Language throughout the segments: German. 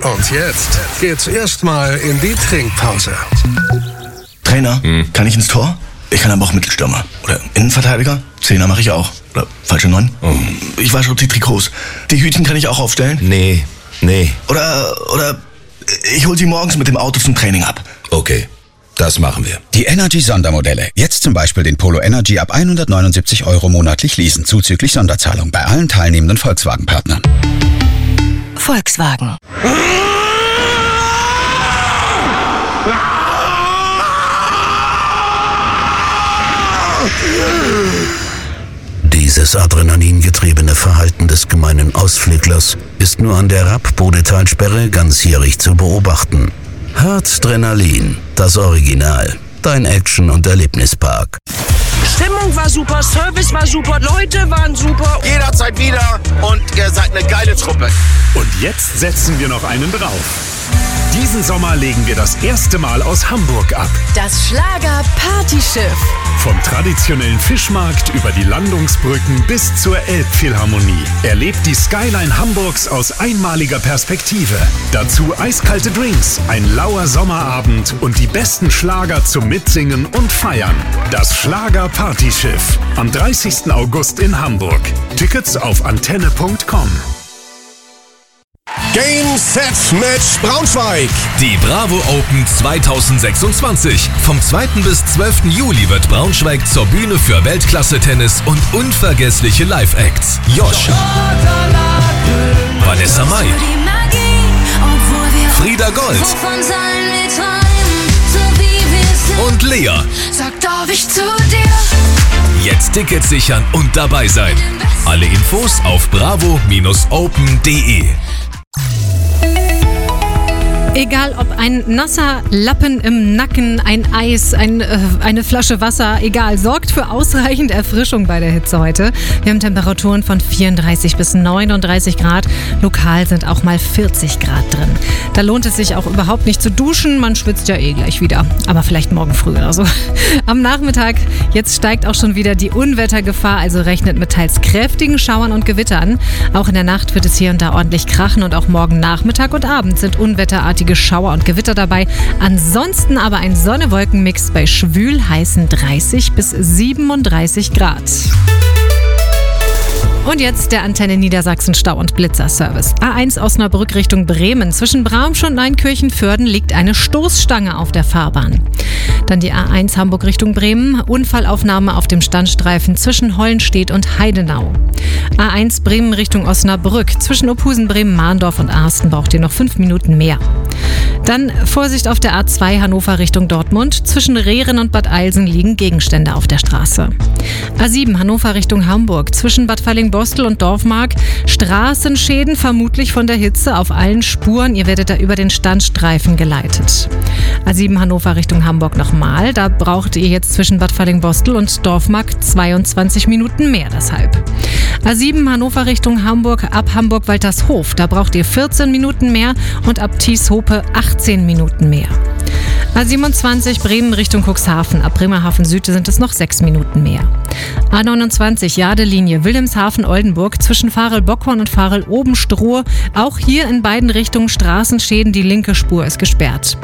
Und jetzt geht's erstmal in die Trinkpause. Trainer, kann ich ins Tor? Ich kann aber auch Mittelstürmer. Oder Innenverteidiger? Zehner mache ich auch. Oder falsche 9? Ich wasche auch die Trikots. Die Hütchen kann ich auch aufstellen? Nee. Oder ich hol sie morgens mit dem Auto zum Training ab. Okay, das machen wir. Die Energy-Sondermodelle. Jetzt zum Beispiel den Polo Energy ab 179 € monatlich leasen, zuzüglich Sonderzahlung bei allen teilnehmenden Volkswagen-Partnern. Volkswagen. Dieses adrenalingetriebene Verhalten des gemeinen Ausflüglers ist nur an der Rapp-Bodetalsperre ganzjährig zu beobachten. Hartdrenalin, das Original. Dein Action- und Erlebnispark. Stimmung war super, Service war super, Leute waren super. Jederzeit wieder und ihr seid eine geile Truppe. Und jetzt setzen wir noch einen drauf. Diesen Sommer legen wir das erste Mal aus Hamburg ab. Das Schlager-Partyschiff. Vom traditionellen Fischmarkt über die Landungsbrücken bis zur Elbphilharmonie. Erlebt die Skyline Hamburgs aus einmaliger Perspektive. Dazu eiskalte Drinks, ein lauer Sommerabend und die besten Schlager zum Mitsingen und Feiern. Das Schlager-Partyschiff. Am 30. August in Hamburg. Tickets auf antenne.com. Game, Set, Match Braunschweig. Die Bravo Open 2026. Vom 2. bis 12. Juli wird Braunschweig zur Bühne für Weltklasse-Tennis und unvergessliche Live-Acts. Josh, Vanessa Mai, Frieda Gold und Lea. Sag, darf ich zu dir? Jetzt Tickets sichern und dabei sein. Alle Infos auf bravo-open.de. Egal ob ein nasser Lappen im Nacken, ein Eis, eine Flasche Wasser, egal, sorgt für ausreichend Erfrischung bei der Hitze heute. Wir haben Temperaturen von 34 bis 39 Grad. Lokal sind auch mal 40 Grad drin. Da lohnt es sich auch überhaupt nicht zu duschen. Man schwitzt ja gleich wieder. Aber vielleicht morgen früh oder so. Am Nachmittag, jetzt steigt auch schon wieder die Unwettergefahr. Also rechnet mit teils kräftigen Schauern und Gewittern. Auch in der Nacht wird es hier und da ordentlich krachen. Und auch morgen Nachmittag und Abend sind unwetterartige Schauer und Gewitter dabei. Ansonsten aber ein Sonne-Wolken-Mix bei schwül heißen 30 bis 37 Grad. Und jetzt der Antenne Niedersachsen Stau- und Blitzerservice. A1 Osnabrück Richtung Bremen. Zwischen Braunsch und Neunkirchen-Vörden liegt eine Stoßstange auf der Fahrbahn. Dann die A1 Hamburg Richtung Bremen. Unfallaufnahme auf dem Standstreifen zwischen Hollenstedt und Heidenau. A1 Bremen Richtung Osnabrück. Zwischen Ophusen, Bremen-Mahndorf und Arsten braucht ihr noch 5 Minuten mehr. Dann Vorsicht auf der A2 Hannover Richtung Dortmund. Zwischen Rehren und Bad Eilsen liegen Gegenstände auf der Straße. A7 Hannover Richtung Hamburg. Zwischen Bad Fallingbostel und Dorfmark Straßenschäden, vermutlich von der Hitze auf allen Spuren. Ihr werdet da über den Standstreifen geleitet. A7 Hannover Richtung Hamburg nochmal. Da braucht ihr jetzt zwischen Bad Fallingbostel und Dorfmark 22 Minuten mehr deshalb. A7 Hannover Richtung Hamburg ab Hamburg-Waltershof. Da braucht ihr 14 Minuten mehr und ab Thieshope 18 Minuten mehr. A27 Bremen Richtung Cuxhaven. Ab Bremerhaven Süd sind es noch 6 Minuten mehr. A29 Jadelinie Wilhelmshaven-Oldenburg zwischen Farel-Bockhorn und Farel-Obenstrohe. Auch hier in beiden Richtungen Straßenschäden. Die linke Spur ist gesperrt.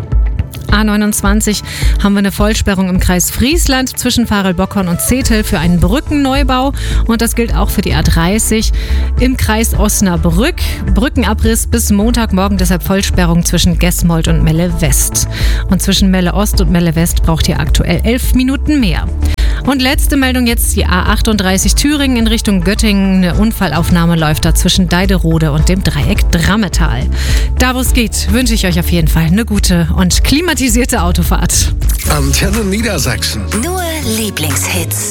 A29 haben wir eine Vollsperrung im Kreis Friesland zwischen Farel-Bockhorn und Zetel für einen Brückenneubau. Und das gilt auch für die A30 im Kreis Osnabrück. Brückenabriss bis Montagmorgen, deshalb Vollsperrung zwischen Gesmold und Melle-West. Und zwischen Melle-Ost und Melle-West braucht ihr aktuell 11 Minuten mehr. Und letzte Meldung jetzt, die A38 Thüringen in Richtung Göttingen. Eine Unfallaufnahme läuft da zwischen Deiderode und dem Dreieck Drammetal. Da wo es geht, wünsche ich euch auf jeden Fall eine gute und klimatisierte Autofahrt. Antenne Niedersachsen. Nur Lieblingshits.